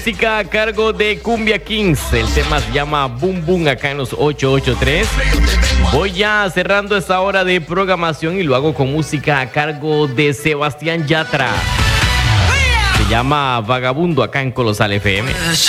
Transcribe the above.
música a cargo de Cumbia Kings. El tema se llama Boom Boom acá en los 883. Voy ya cerrando esta hora de programación y lo hago con música a cargo de Sebastián Yatra. Se llama Vagabundo acá en Colosal FM.